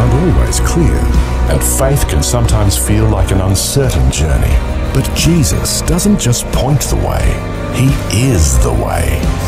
aren't always clear, and faith can sometimes feel like an uncertain journey. But Jesus doesn't just point the way, He is the way.